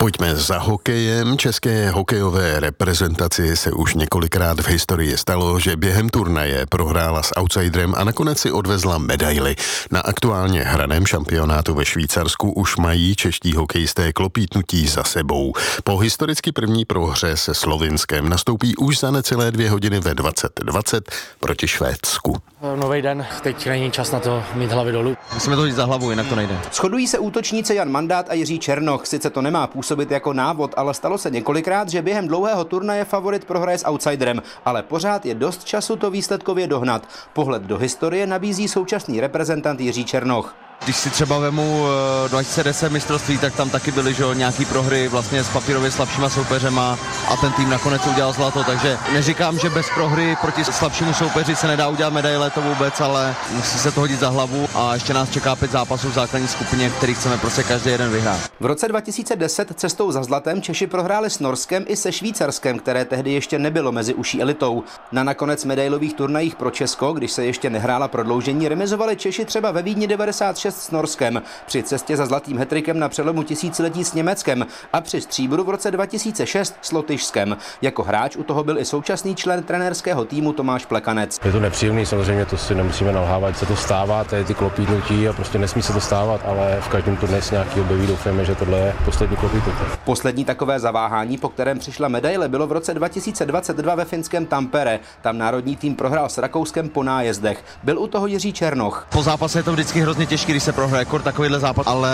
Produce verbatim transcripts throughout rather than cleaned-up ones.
Pojďme za hokejem. České hokejové reprezentaci se už několikrát v historii stalo, že během turnaje prohrála s outsiderem a nakonec si odvezla medaili. Na aktuálně hraném šampionátu ve Švýcarsku už mají čeští hokejisté klopítnutí za sebou. Po historicky první prohře se Slovinskem nastoupí už za necelé dvě hodiny ve dvacet dvacet proti Švédsku. Nový den, teď není čas na to mít hlavy dolů. Musíme to jít za hlavu, jinak to nejde. Shodují se útočníci Jan Mandát a Jiří Černoch. Sice to nemá působit jako návod, ale stalo se několikrát, že během dlouhého turnaje favorit prohraje s outsiderem, ale pořád je dost času to výsledkově dohnat. Pohled do historie nabízí současný reprezentant Jiří Černoch. Když si třeba vemu dva tisíce deset mistrovství, tak tam taky byly že, nějaký prohry vlastně s papírově slabšíma soupeřema a ten tým nakonec udělal zlato, takže neříkám, že bez prohry proti slabšímu soupeři se nedá udělat medaile, to vůbec, ale musí se to hodit za hlavu a ještě nás čeká pět zápasů v základní skupině, který chceme prostě každý jeden vyhrát. V roce dva tisíce deset cestou za zlatem Češi prohráli s Norskem i se Švýcarskem, které tehdy ještě nebylo mezi uší elitou. Na nakonec medailových turnajích pro Česko, když se ještě nehrála prodloužení, remizovali Češi třeba ve Vídni devadesát šest s Norskem, při cestě za zlatým hetrikem na přelomu tisíciletí s Německem a při stříbru v roce dva tisíce šest s Lotyšskem. Jako hráč u toho byl i současný člen trenérského týmu Tomáš Plekanec. Je to nepříjemný, samozřejmě to si nemusíme nalhávat, se to stává, to je ty klopítnutí a prostě nesmí se to stávat, ale v každém turnaji se nějaký objeví, doufáme, že tohle je poslední klopítnutí. Poslední takové zaváhání, po kterém přišla medaile, bylo v roce dva tisíce dvacet dva ve finském Tampere. Tam národní tým prohrál s Rakouskem po nájezdech. Byl u toho Jiří Černoch. Po zápase je to vždycky hrozně těžké, když se prohraje kort takovýhle zápas, ale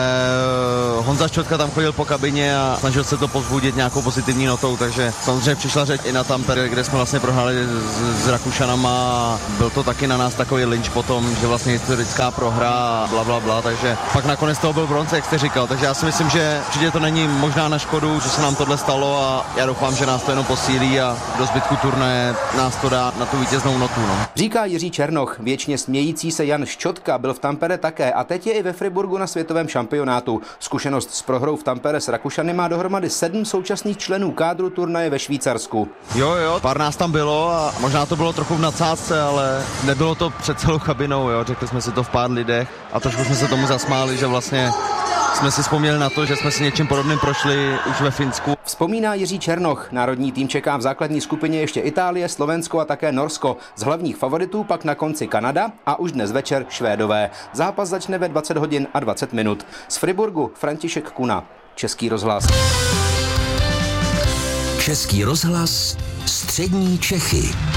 Honza Ščotka tam chodil po kabině a snažil se to povzbudit nějakou pozitivní notou, takže samozřejmě přišla řeč i na Tampere, kde jsme vlastně prohráli s, s Rakušanama a byl to taky na nás takový lynč potom, že vlastně historická prohra a bla, bla, bla, takže pak nakonec toho byl bronze, jak jste říkal, takže já si myslím, že určitě to není možná na škodu, že se nám tohle stalo a já doufám, že nás to jenom posílí a do zbytku turnaje nás to dá na tu vítěznou notu. No. Říká Jiří Černoch. Věčně smějící se Jan Ščotka byl v Tampere také a teď je i ve Friburgu na světovém šampionátu. Zkušenost s prohrou v Tampere s Rakušany má dohromady sedm současných členů kádru turnaje ve Švýcarsku. Jo, jo, pár nás tam bylo a možná to bylo trochu v nadsázce, ale nebylo to před celou kabinou, jo. Řekli jsme si to v pár lidech a trošku jsme se tomu zasmáli, že vlastně jsme si vzpomněli na to, že jsme si něčím podobným prošli už ve Finsku. Vzpomíná Jiří Černoch. Národní tým čeká v základní skupině ještě Itálie, Slovensko a také Norsko. Z hlavních favoritů pak na konci Kanada a už dnes večer Švédové. Zápas začne ve dvacet hodin a dvacet minut. Z Friburgu František Kuna, Český rozhlas. Český rozhlas, střední Čechy.